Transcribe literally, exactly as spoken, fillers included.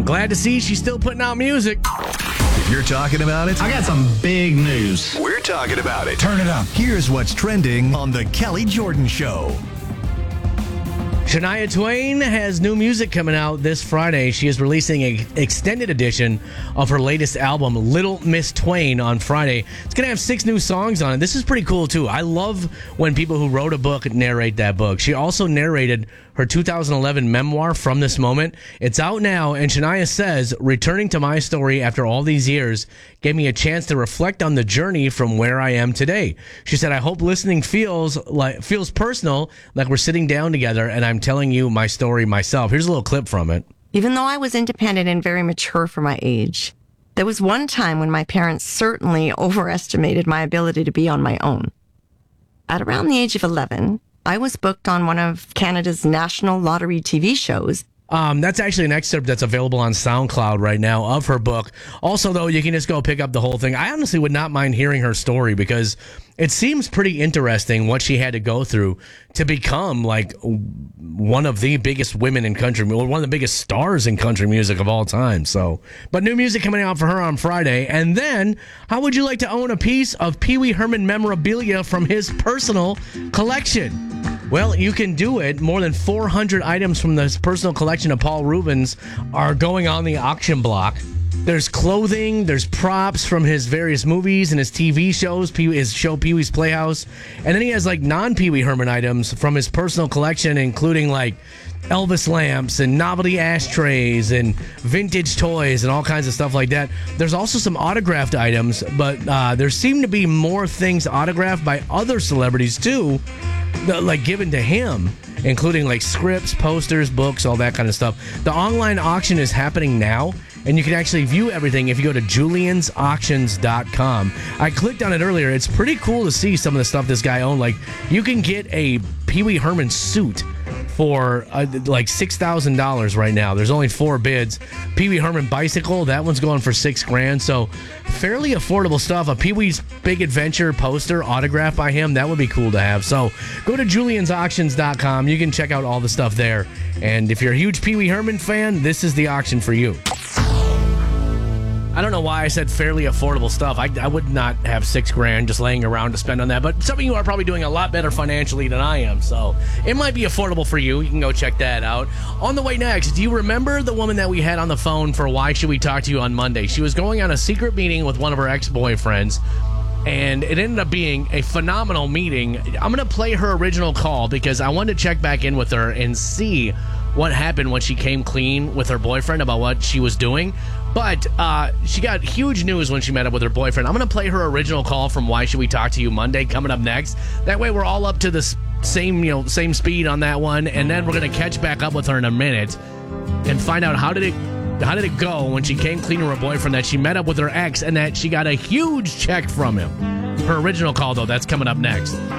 glad to see she's still putting out music. If you're talking about it, I got some big news. we're talking about it. Turn it up. Here's what's trending on The Kelly Jordan Show. Shania Twain has new music coming out this Friday. She is releasing an extended edition of her latest album, Little Miss Twain, on Friday. It's going to have six new songs on it. This is pretty cool, too. I love when people who wrote a book narrate that book. She also narrated her two thousand eleven memoir, From This Moment. It's out now, and Shania says, returning to my story after all these years gave me a chance to reflect on the journey from where I am today. She said, I hope listening feels like feels personal, like we're sitting down together and I'm telling you my story myself. Here's a little clip from it. Even though I was independent and very mature for my age, there was one time when my parents certainly overestimated my ability to be on my own. At around the age of eleven, I was booked on one of Canada's national lottery T V shows. Um, that's actually an excerpt that's available on SoundCloud right now of her book. Also, though, you can just go pick up the whole thing. I honestly would not mind hearing her story because it seems pretty interesting what she had to go through to become like one of the biggest women in country, one of the biggest stars in country music of all time. So, but new music coming out for her on Friday. And then, how would you like to own a piece of Pee Wee Herman memorabilia from his personal collection? Well, you can do it. More than four hundred items from this personal collection of Paul Rubens are going on the auction block. There's clothing, there's props from his various movies and his T V shows, Pee- his show Pee Wee's Playhouse. And then he has like non-Pee Wee Herman items from his personal collection, including like Elvis lamps and novelty ashtrays and vintage toys and all kinds of stuff like that. There's also some autographed items, but uh, there seem to be more things autographed by other celebrities too, that, like given to him, including like scripts, posters, books, all that kind of stuff. The online auction is happening now, and you can actually view everything if you go to julians auctions dot com. I clicked on it earlier. It's pretty cool to see some of the stuff this guy owned. Like, you can get a Pee Wee Herman suit for uh, like six thousand dollars right now. There's only four bids. Pee Wee Herman bicycle, that one's going for six grand. So fairly affordable stuff. A Pee Wee's Big Adventure poster autographed by him, that would be cool to have. So go to julians auctions dot com. You can check out all the stuff there. And if you're a huge Pee Wee Herman fan, this is the auction for you. I don't know why I said fairly affordable stuff. I, I would not have six grand just laying around to spend on that. But some of you are probably doing a lot better financially than I am. So it might be affordable for you. You can go check that out. On the way next, do you remember the woman that we had on the phone for Why Should We Talk to You on Monday? She was going on a secret meeting with one of her ex-boyfriends, and it ended up being a phenomenal meeting. I'm going to play her original call because I wanted to check back in with her and see what happened when she came clean with her boyfriend about what she was doing. But uh, she got huge news when she met up with her boyfriend. I'm going to play her original call from Why Should We Talk to You Monday coming up next. That way we're all up to the same, you know, same speed on that one. And then we're going to catch back up with her in a minute and find out how did it how did it go when she came clean to her boyfriend, that she met up with her ex and that she got a huge check from him. Her original call, though, that's coming up next.